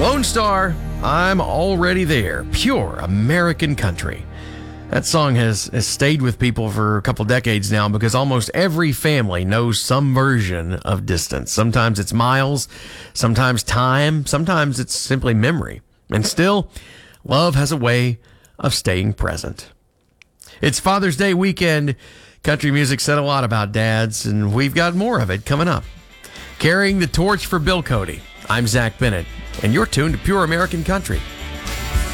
Lone Star, I'm already there. Pure American country. That song has stayed with people for a couple decades now because almost every family knows some version of distance. Sometimes it's miles, sometimes time, sometimes it's simply memory. And still, love has a way of staying present. It's Father's Day weekend. Country music said a lot about dads, and we've got more of it coming up. Carrying the torch for Bill Cody, I'm Zach Bennett, and you're tuned to Pure American Country.